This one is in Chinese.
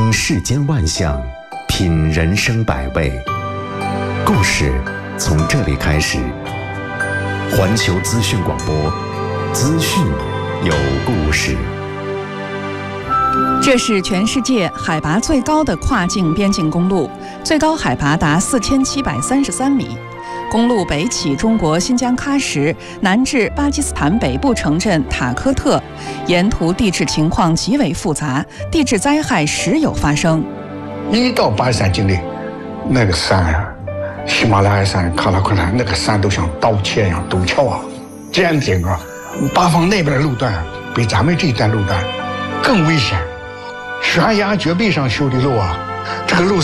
听世间万象，品人生百味。故事从这里开始。环球资讯广播，资讯有故事。 这是全世界海拔最高的跨境边境公路，最高海拔达4733米。公路北起中国新疆喀什，南至巴基斯坦北部城镇塔科特，沿途地质情况极为复杂，地质灾害时有发生。 一到巴基斯坦境内，那个山啊，喜马拉雅山、喀拉昆山，那个山都像刀切一样，陡峭啊，尖顶啊，八方那边的路段比咱们这一段路段更危险。悬崖绝壁上修的路啊，这个路